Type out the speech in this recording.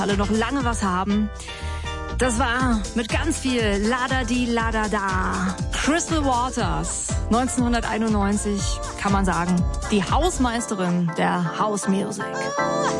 alle noch lange was haben. Das war mit ganz viel La-da-di-la-da-da. Crystal Waters, 1991, kann man sagen, die Hausmeisterin der House Music.